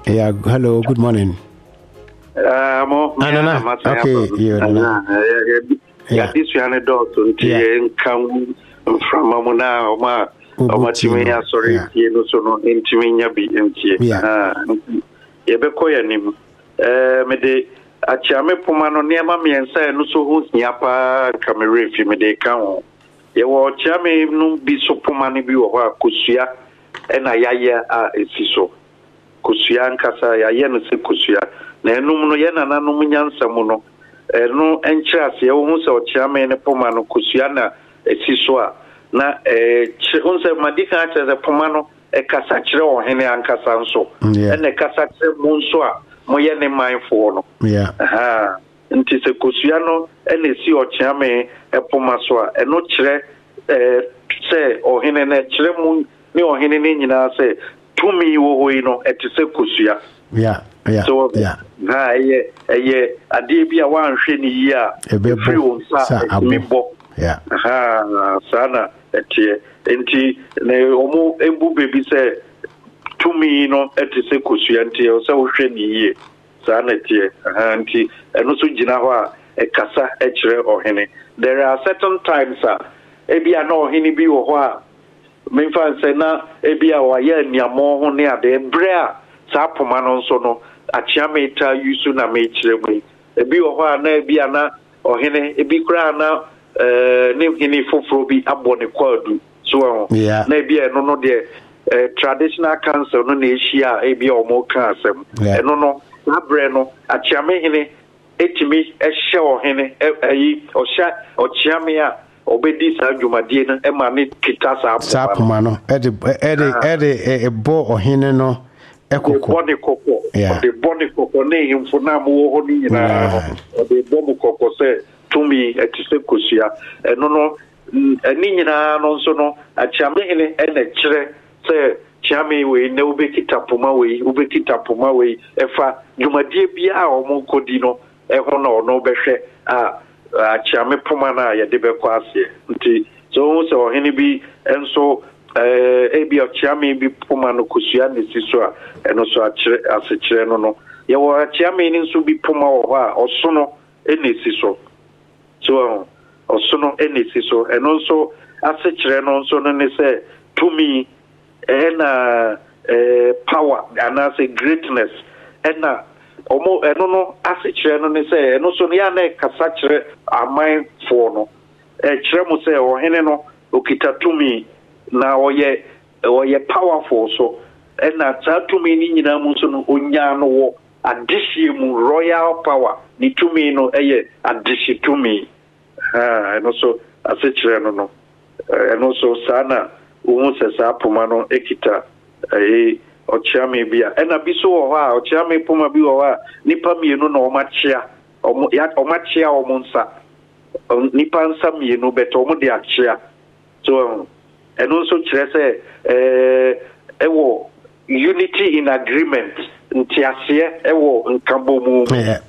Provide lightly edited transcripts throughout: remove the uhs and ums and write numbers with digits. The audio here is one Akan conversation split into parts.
Yeah, hello, good morning. Anana, okay, yeah, this one dog to come from Mamuna, Omatimia, sorry, you so no intimia be empty. Yebekoyanim, Mede, a chame Pomano near Mammy and say, no so who's Niapa, Camere, Fimede Count. Ye were chame no be so Pomani be or Kusia, and Ayaya are a siso. Kusia and Casa, Ayan se Kusia. Na enum no ye nana no nyansam no eno enkyerase ye wo so chiame ne poma no kusua na esiso a na unse madika ache poma no e kasa kire ohene ankasa nso ene kasa kire mu nso a mo ye ne mindful no nti se kusua no ene si o chiame e poma so a eno kire se ohene na kire mu ni ohene ni nyina se tumi wo hoi no etise kusua so ade bia wan hwe ni yi a free on sa mebo sana etie enti ne omo embu bebi se tumi no etise kosua enti o se wo hwe ni yi sana etie enti eno so gina ho a ekasa ekire ohene. There are certain times ebia na ohene bi wo ho a memfa se na ebia wa ya niamo ho ne ade bre a sa poma no nso no achiameta yusu na mechiremwe ebi wo ho na ebi ana ohene ebi kura na ne hini foforo bi abone kwadu so na ebi eno no de traditional council no na ehia ebi omo ka asem eno no abre no achiame hini etimi ehye ohene ayi ohya ochiame a obedi sa dwumadie no e ma ne kita sa poma no ede bo ohene no body coco, the body coco name for now, the bomb coco say to me at Kusia, and no, a nina no so no, a chamene and a chere say chami we no bekita puma way, ubekita puma way, efa, you ma dear bia or mocodino, a honor no beshe, a chame pumana, ya debe quasi, so any be and so. Ebi ochiame bi poma no kusua ne siso a eno so asechire no ye wo achiame ni nso bi poma wo ha oso no ene siso so oso no ene siso eno so asechire no nso no ne se to me ena power and as a greatness ena omo eno no asechire no ne se eno so ya na kasa kire aman fo no kire mo se o hene no okita to me na oye powerful so na tatumi ni nyina mu so no onya no wo adihye mu royal power ni tumi no eye adihye tumi no so asechire no no so sana wo se sa poma no ekita ochiame bia na biso wo ha ochiame poma bi wo ha nipa mienu na omachia omachia omunsa nipa nsa mienu beto omo de achia so and also say ewo unity in agreement ntiasie ewo nkabomu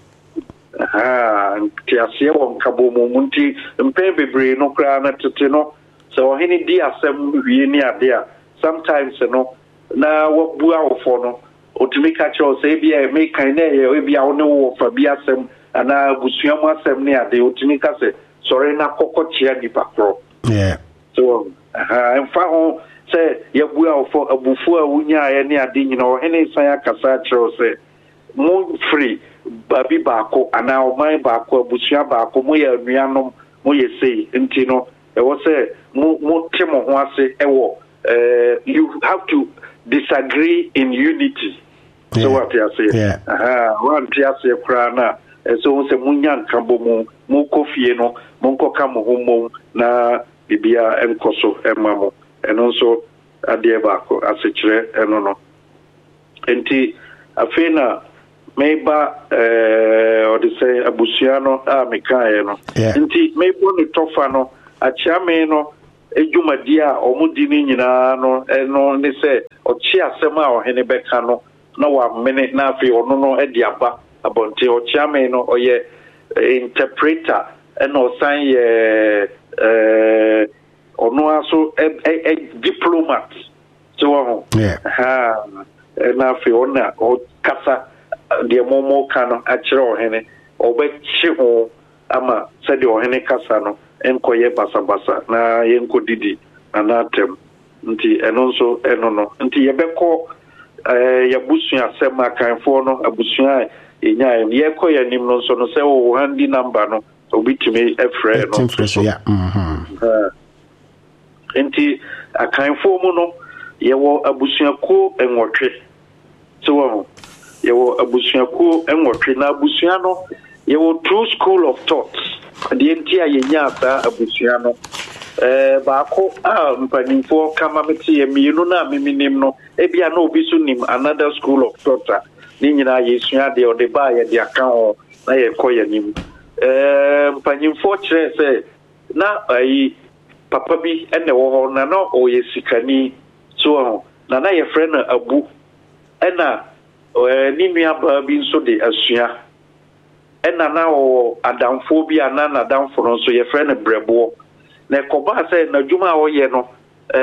ntiasie ewo nkabomu nti mpembebre no kra na tete no so hini di asem wie ni ade a sometimes no na wo bua wo fo no otumi ka cho say bia me kan na ye bia wo ne wo fa bia asem ana busuamu asem ni ade otumi ka say sorry na kokochia di pakro so en fa ho say yabua fo abufu a wunya ye ne ade nyina o hene san akasa kiro say mo free babi baako ana o man baako abusua baako mo ya nuanom mo ye sei enti no e wo say mo temo ho ase e wo you have to disagree in unity so what you say one tia say kra na so say munya nkambo mo kofie no mo nkoka mo homo na bibia enkoso emamo eno so ade baako asechire eno no enti afena meba odise abusuano a mekae no enti mebo ne tofa no achiame no ejumadi a omudi ni nyina no eno ne se ochi asem a ohene beka no na wa mene na afi ono no edi aba abonte ochiame no oye interpreter eno san ye ono aso diplomat so na fe ona o kasa de momo kano a kire ohene obechi ho ama se de ohene kasa no enkoye basabasa na yenko didi na atem nti eno nso eno no nti yebekọ yabusua sema kanfo no abusua enya yekọ yanim no nso no se wo handi number no obitime efre no ya nti akanfo mu no yewo abusuako enwotwe so yewo abusuako enwotwe na abusua no yewo true school of thought de nti ayenya asa abusua no baako mpanimfo kama meti yemienu na miminim no ebia na obi so nim another school of thought ni nyina yesua de ode ba ye de aka ho na ye koye nim mpanimfo kire se na ayi papa bi ene wo ho na no oyesikani so na ye friend abu ena ni nua ba bi nso de asua ena na o adamfo bi anana adamfo no so ye friend brebo na koba se na djuma wo ye no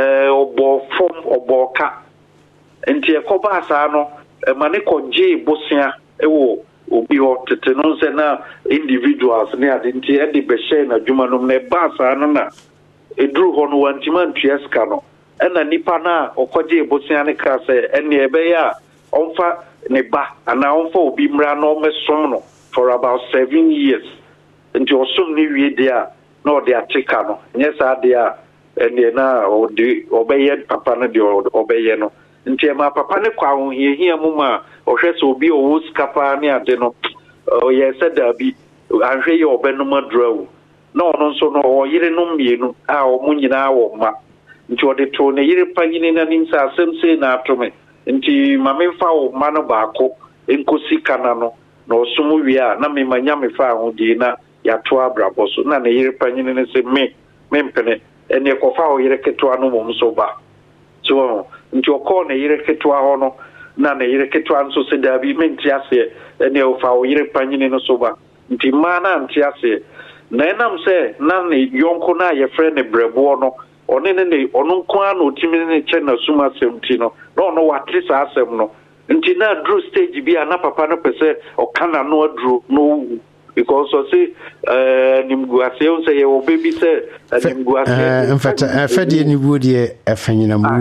obo fom obo ka enti e koba sa no mane konje bosia ewo obi ho tete no se na individuals ne ade enti e de be share na djuma no na ba sa no na edru ho no wantiman tueska no ena nipa na okoje bosia ne ka se ene ebe ya onfa ne ba ana onfa obi mra no mesom no for about 7 years enti osum ni wie dia no de atika no nyesa de a ene na obeye papa no de obeye no nti ma papa ne kwa ho hia mu ma ohwese obi o skapa ne ade no yesa da bi anhwe ye obenu madrawu no no so no oyire no mienu a omunyina wo ma nti ode to ne yire panyine na nimsa asemse na atome nti mamemfa wo ma no baako enkosi kana no na osumu wi a na memanya mefa ho di na ya to abrabo so na ne yire panyine ne se mempene ene kofa o yire ketwa no mom so ba so nti okọ ne yire ketwa ho no na ne yire ketwa nso se da bi menti ase ene ofa o yire panyine no so ba nti mana nti ase na enam se na ne yonko na ye frɛ ne brebo no one ne ono nko a no timi ne che na suma semti no no wate sa asem no nti na drew stage bi ana papa no pese o kana no adru no because so say nimguase on say o baby say nimguase in fact afadie ni budie afanyina mu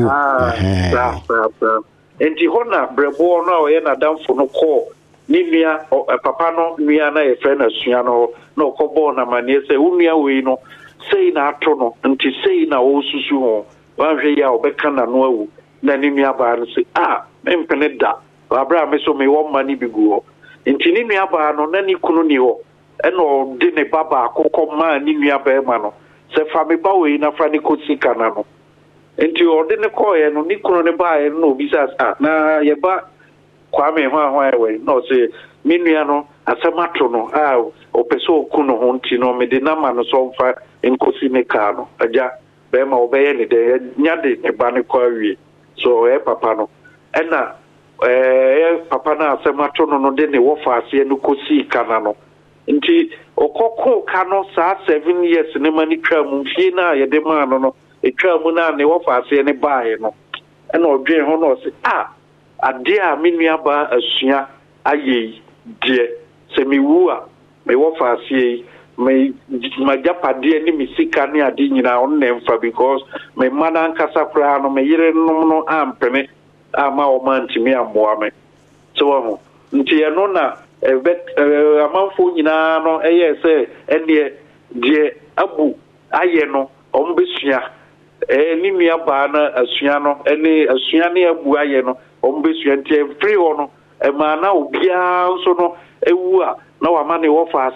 enti hona brebo no o ye na damfo no call ni nua papa no nua na ye friend asua no no kobo na mane say unua we no sei na ato no nti sei na o susu ho wanhwe ya obeka na no awu na ni nua ba no say mempene da abra me so me wo mani biguo nti ni nua ba no na ni kunu ni ho eno de ne baba akoko ma ni nua ba ma no se fa me ba we na fra ni kosika na no nti o de ne ko ye no ni kunu ne ba ye no bi sa na ye ba kwa me ho we no se mi nua no asamato no o peso kunu ho nti no me de na ma no so fa enkosi ne ka no aja be ma obeye ne de nyade ne ba ne kwa wie so papa no ena papa na asemato no de ne wo fa ase no kosi kana no nti okoko ka no sa 7 years ne mani twa mu fie na ye de ma no etwa mu na ne wo fa ase ne baaye no ena odwen ho no se ade a menua ba asua aye de se mi wu a me wo fa ase me majapade ni misika ni ade nyina on na mfa because me mana nkasa kra no me yire no ampene ama o mantimi amoa me so ho nti eno na amanfo nyina no eye se ene de abu aye no ombesua ni nua ba na asua no ene asua ne abu aye no ombesua nti free ho no ma na obia nso no ewu a na wa mane wo fa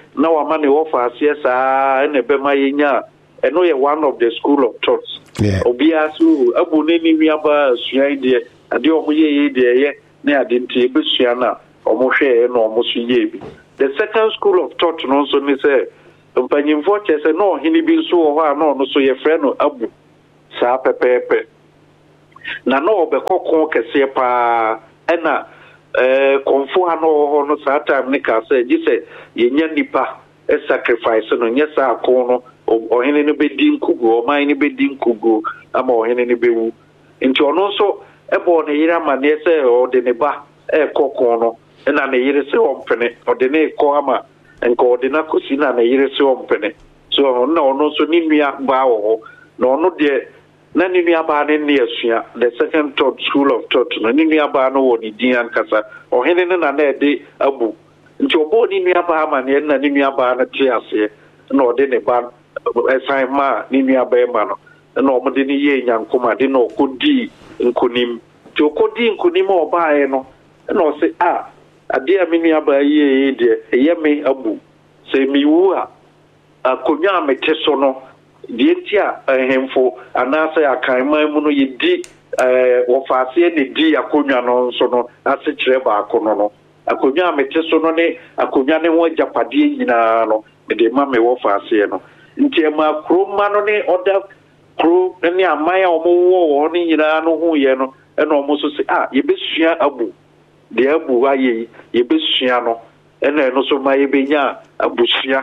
ase saa ene be ma yenya eno ye one of the school of thoughts obia so abu ne ni nua ba asua ide ade o mo ye ye ne ade nti ebesua na omo hwe no omo so ye bi the second school of thought no so ni say mpanyimfo chese no hini bi so ho a no so ye frɛ no abu saa pepepe na no obekokon kese pa ena konfo ano ho no saa time ne ka say gise yenya nipa sacrifice no nyesa akon no ohene no bedin kugo o man ne bedin kugo ama ohene ne bewu nti ono so ebo ne yira ma ne se o de ne ba kokon no na ne yire se o mpene o de ne ko ama enko de na kosi na ne yire se o mpene so na ono so ni nua ba wo no no de na ni nua ba ne ne asua the second thought school of thought na ni nua ba no wo ni din ankasa o hene ne na na de abu nti obo ni nua ba ma ne na ni nua ba na tie ase na o de ne ba esan ma ni nua ba ma no na o mo de ni ye nyankoma de na o kodi nkonim ti o kodi nkonim o ba e no na o se ade a me nua ba ye de eye me abu se mi wu akonya mete so no die ntia hemfo anase akan man mu no yedi wo faase ne di akonya no so no ase kire ba akono no akonya mete so no ne akonya ne ho japade nyina no de ma me wo faase no nti ma kroma no ne oda kro ne amaya omo wo ne nyina no hu ye no e no omo so se ye besua abu de abu aye ye besua no e na no so ma ye benya abusua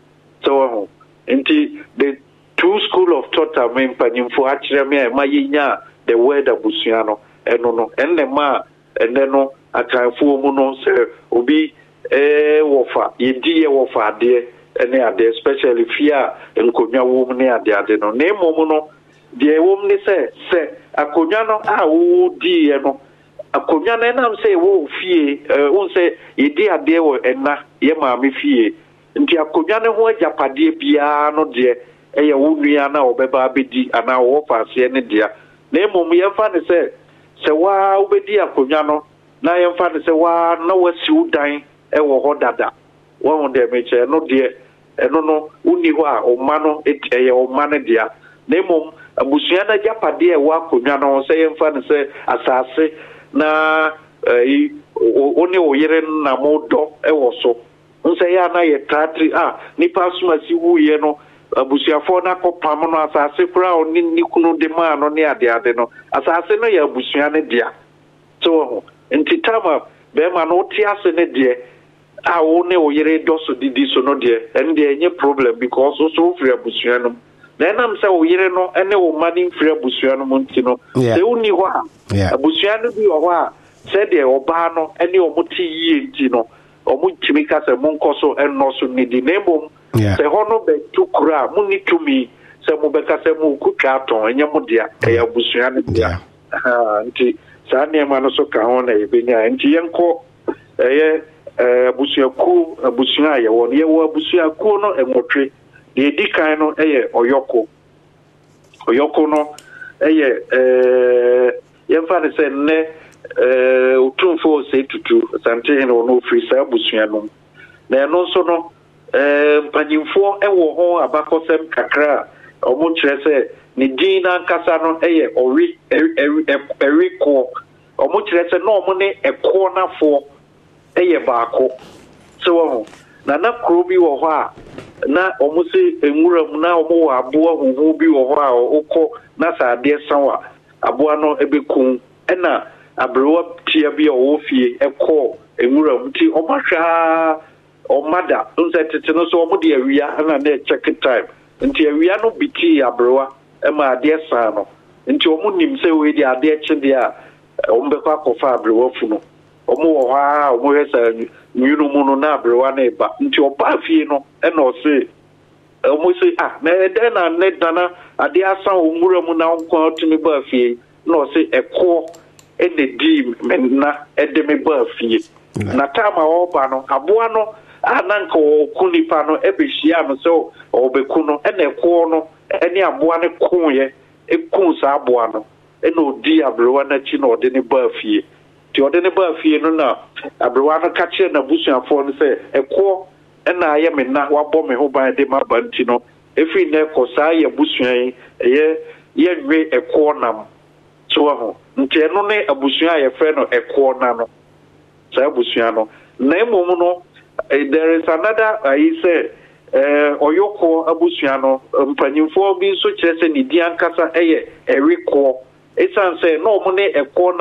so nti the two school of thought are main panimfo akire me ma yenya the word abusua no eno no enne ma enne no akanfo mu no se obi wofa yedi ye wofa ade ene ade especially fia enkonwa wo mu ne ade no na emom no de wo mu ne se akonwa no wo di ye no akonwa na nam se wo fie won se yedi ade wo enna ye ma me fie nti akonwa ne ho agapade bia no de eye wo nua na obeba abedi ana wo faase ne dia na emom ye fa ne se wa obedi akonwa no na ye fa ne se wa na wasi udan wo ho dada wo ho de meche no de eno no uni ho a o ma no eye o ma ne dia na emom abusua na agapade e wo akonwa no se ye fa ne se asase na oni oyire na modo wo so nse ya na ye tatri nipa suma si wuye no abusuafo na kopam no asase kura oni kunu de ma no ne ade no asase no ya abusua ne dia so ntitama be ma no tiase ne die wo ne oyire doso didi so no die en de enye problem because so free abusua no na nam se oyire no ene wo mani free abusua no monti no se uni ho abusua no bi ho a se de oba no ene o muti yie nti no omu chimika se munkoso enoso nidi nembom se hono be tukura muni tumi se mu beka se mu kutwa aton enye mu dia e abusua ne dia nti sa ne ma no so ka ho na ebenya nti yenko eye abusua ye won ye wo abusua ku no enwotwe de dikan no eye oyoko no eye yemfa ne se ne utumfo se tutu sante no free sa abusua no na no so no mpanyimfo ewo ho abakosem kakra omo kire se ni din na nkasa no eye eriko omo kire se no omo ne eko nafo eye baako so na krobi wo ho a na omo se enwuram na omo wo aboa huhu bi wo ho a okọ na sa ade sanwa aboa no ebekun ena abrewa tia bi o fie ekọ enwuram ti omahwa omada nse tete no so omo de awia na na check time nti awia no biti abrewa ma ade san no nti omo nim se we de ade chi de a omo be kwa kofa abrewa fu no omo wo ha omo hesa nyunu mu no na abrewa na eba nti oba fie no na o se omo se na ede na ne dana ade asan onwuram na onko otumi ba fie na o se ekọ ene di menna edeme ba fie na tama oba no aboa no ananka okunipa no ebehia no so obeku no ene ekọ no ene aboa ne kunye ekun sa aboa no ene odi abrewa na chi na ode ne ba fie ti ode ne ba fie no na abrewa no ka kire na busuafo no se ekọ ena aye menna wabọ me ho ban de ma banti no efi na ekọ sa ye busuan ye nwe ekọ nam so ho nti eno ne abusua ye fe no ekọ na no sa abusua no na emom no there is another I say oyoko abusua no mpanyimfo bi so kire se ni di ankasa eye eriko esan se no mo ne ekọ